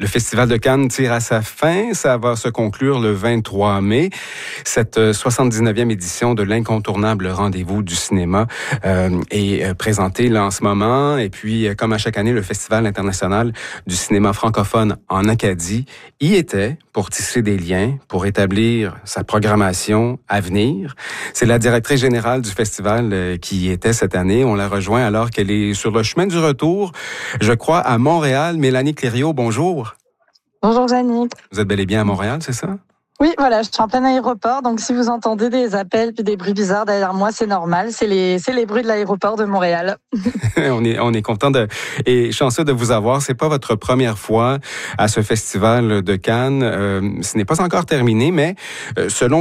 Le Festival de Cannes tire à sa fin. Ça va se conclure le 23 mai. Cette 79e édition de l'incontournable rendez-vous du cinéma est présentée là en ce moment. Et puis, comme à chaque année, le Festival international du cinéma francophone en Acadie y était pour tisser des liens, pour établir sa programmation à venir. C'est la directrice générale du festival qui y était cette année. On la rejoint alors qu'elle est sur le chemin du retour, je crois, à Montréal. Mélanie Clériot, bonjour. Bonjour Jannick. Vous êtes bel et bien à Montréal, c'est ça? Oui, voilà, je suis en plein aéroport, donc si vous entendez des appels puis des bruits bizarres derrière moi, c'est normal, c'est les bruits de l'aéroport de Montréal. on est content et chanceux de vous avoir. C'est pas votre première fois à ce festival de Cannes. Ce n'est pas encore terminé, mais selon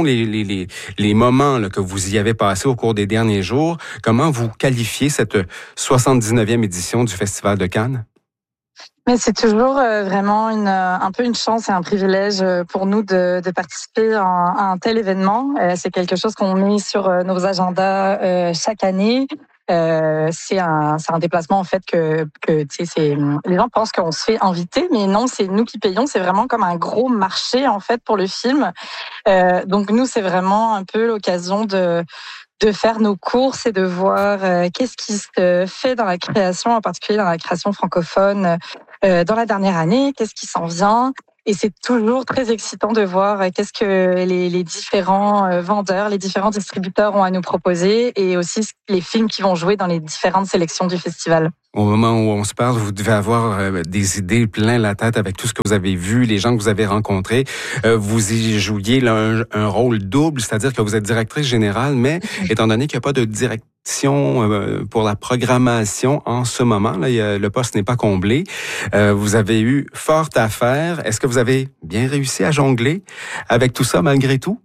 les moments là, que vous y avez passés au cours des derniers jours, comment vous qualifiez cette 79e édition du Festival de Cannes? Mais c'est toujours vraiment un peu une chance et un privilège pour nous de participer à un tel événement. C'est quelque chose qu'on met sur nos agendas chaque année. C'est un déplacement en fait que tu sais, les gens pensent qu'on se fait inviter, mais non, c'est nous qui payons. C'est vraiment comme un gros marché en fait pour le film. Donc nous, c'est vraiment un peu l'occasion de faire nos courses et de voir qu'est-ce qui se fait dans la création, en particulier dans la création francophone dans la dernière année, qu'est-ce qui s'en vient. Et c'est toujours très excitant de voir qu'est-ce que les différents vendeurs, les différents distributeurs ont à nous proposer et aussi les films qui vont jouer dans les différentes sélections du festival. Au moment où on se parle, vous devez avoir des idées plein la tête avec tout ce que vous avez vu, les gens que vous avez rencontrés. Vous y jouiez là, un rôle double, c'est-à-dire que vous êtes directrice générale, mais étant donné qu'il n'y a pas de direction pour la programmation en ce moment, là, le poste n'est pas comblé. Vous avez eu fort à faire. Est-ce que vous avez bien réussi à jongler avec tout ça malgré tout?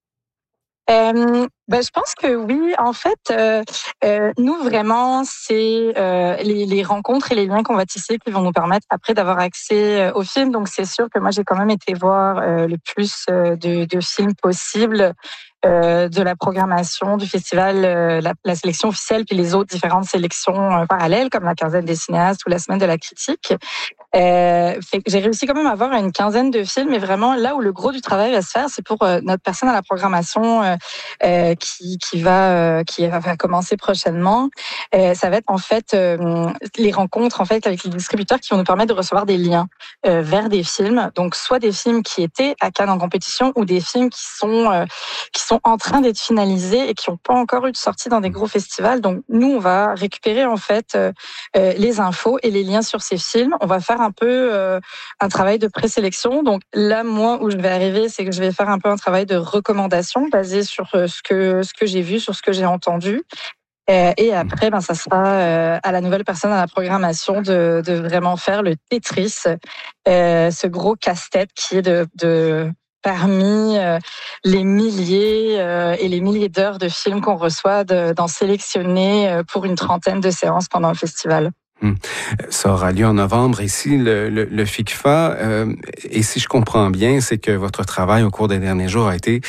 Je pense que oui. En fait, nous vraiment, c'est les rencontres et les liens qu'on va tisser qui vont nous permettre après d'avoir accès au film. Donc c'est sûr que moi j'ai quand même été voir le plus de films possible. De la programmation du festival, la sélection officielle, puis les autres différentes sélections parallèles, comme la quinzaine des cinéastes ou la semaine de la critique. Fait que j'ai réussi quand même à voir une quinzaine de films, mais vraiment là où le gros du travail va se faire, c'est pour notre personne à la programmation qui va commencer prochainement. Ça va être en fait les rencontres en fait avec les distributeurs qui vont nous permettre de recevoir des liens vers des films. Donc soit des films qui étaient à Cannes en compétition ou des films qui sont en train d'être finalisés et qui n'ont pas encore eu de sortie dans des gros festivals. Donc nous, on va récupérer en fait les infos et les liens sur ces films. On va faire un peu un travail de présélection. Donc là, moi, où je vais arriver, c'est que je vais faire un peu un travail de recommandation basé sur ce que j'ai vu, sur ce que j'ai entendu. Et après, ça sera à la nouvelle personne à la programmation de vraiment faire le Tetris, ce gros casse-tête qui est de parmi les milliers et les milliers d'heures de films qu'on reçoit, d'en sélectionner pour une trentaine de séances pendant le festival. Ça aura lieu en novembre ici, le FICFA. Et si je comprends bien, c'est que votre travail au cours des derniers jours a été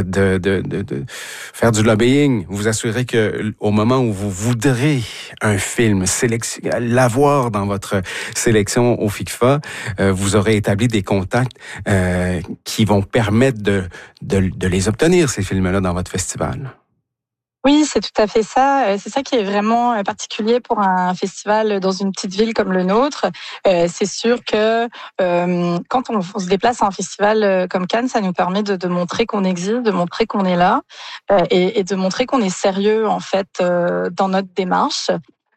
de faire du lobbying. Vous assurez que au moment où vous voudrez un film, l'avoir dans votre sélection au FICFA, vous aurez établi des contacts qui vont permettre de les obtenir, ces films-là, dans votre festival. Oui, c'est tout à fait ça. C'est ça qui est vraiment particulier pour un festival dans une petite ville comme le nôtre. C'est sûr que quand on se déplace à un festival comme Cannes, ça nous permet de montrer qu'on existe, de montrer qu'on est là et de montrer qu'on est sérieux en fait dans notre démarche.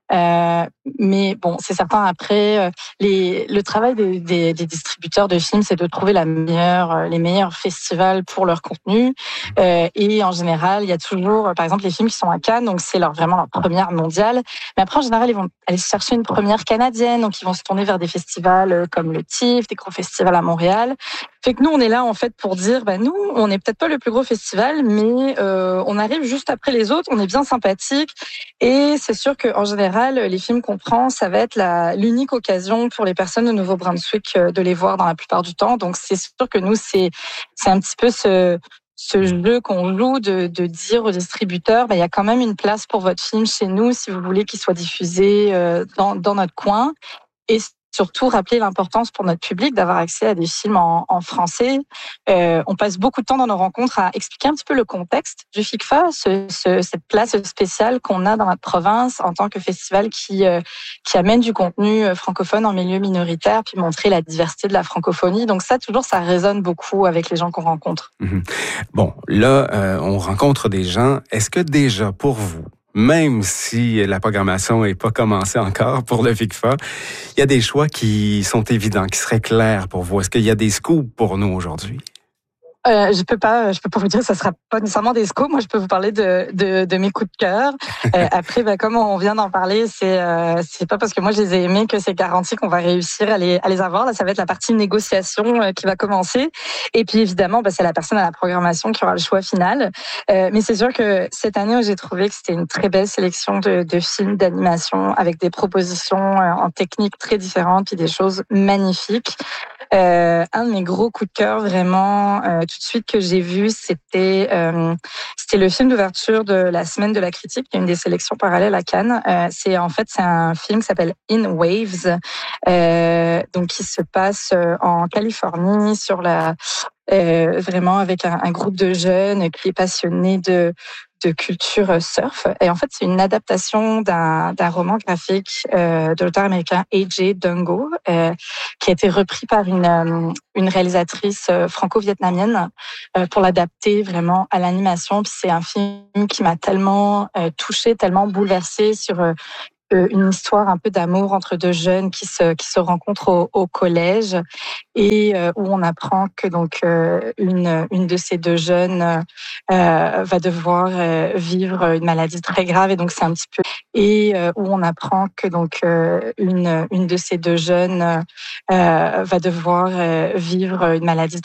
Mais bon, c'est certain, après, le travail des distributeurs de films, c'est de trouver les meilleurs festivals pour leur contenu. Et en général, il y a toujours, par exemple, les films qui sont à Cannes, donc c'est vraiment leur première mondiale. Mais après, en général, ils vont aller chercher une première canadienne, donc ils vont se tourner vers des festivals comme le TIFF, des gros festivals à Montréal. Fait que nous, on est là en fait pour dire, nous, on n'est peut-être pas le plus gros festival, mais on arrive juste après les autres, on est bien sympathique. Et c'est sûr qu'en général, les films qu'on prend, ça va être l'unique occasion pour les personnes de Nouveau-Brunswick de les voir dans la plupart du temps. Donc c'est sûr que nous, c'est un petit peu ce jeu qu'on joue de dire aux distributeurs, il y a quand même une place pour votre film chez nous si vous voulez qu'il soit diffusé dans notre coin. Et surtout rappeler l'importance pour notre public d'avoir accès à des films en français. On passe beaucoup de temps dans nos rencontres à expliquer un petit peu le contexte du FICFA, cette place spéciale qu'on a dans notre province en tant que festival qui amène du contenu francophone en milieu minoritaire, puis montrer la diversité de la francophonie. Donc ça, toujours, ça résonne beaucoup avec les gens qu'on rencontre. Bon, là, on rencontre des gens. Est-ce que déjà, pour vous, même si la programmation n'est pas commencée encore pour le FICFA, il y a des choix qui sont évidents, qui seraient clairs pour vous? Est-ce qu'il y a des scoops pour nous aujourd'hui? Je peux pas vous dire, ça sera pas nécessairement des scoops. Moi, je peux vous parler de mes coups de cœur. Après, comme on vient d'en parler, c'est pas parce que moi je les ai aimés que c'est garanti qu'on va réussir à les avoir. Là, ça va être la partie négociation qui va commencer. Et puis évidemment, c'est la personne à la programmation qui aura le choix final. Mais c'est sûr que cette année, j'ai trouvé que c'était une très belle sélection de films d'animation avec des propositions en technique très différentes puis des choses magnifiques. Un de mes gros coups de cœur vraiment tout de suite que j'ai vu, c'était le film d'ouverture de la Semaine de la critique, qui est une des sélections parallèles à Cannes. C'est un film qui s'appelle In Waves, donc qui se passe en Californie sur vraiment avec un groupe de jeunes qui est passionné de culture surf. Et en fait, c'est une adaptation d'un roman graphique de l'auteur américain A.J. Dungo, qui a été repris par une réalisatrice franco-vietnamienne pour l'adapter vraiment à l'animation. Puis c'est un film qui m'a tellement touchée, tellement bouleversée sur une histoire un peu d'amour entre deux jeunes qui se rencontrent au collège et où on apprend que donc une de ces deux jeunes va devoir vivre une maladie très grave et donc c'est un petit peu où on apprend que donc une de ces deux jeunes va devoir vivre une maladie